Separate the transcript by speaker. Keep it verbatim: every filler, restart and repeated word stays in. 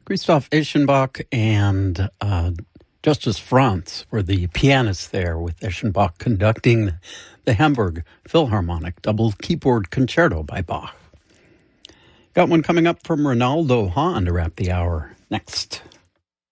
Speaker 1: Christoph Eschenbach and uh, Justus Franz were the pianists there, with Eschenbach conducting the Hamburg Philharmonic double keyboard concerto by Bach. Got one coming up from Ronaldo Hahn to wrap the hour next.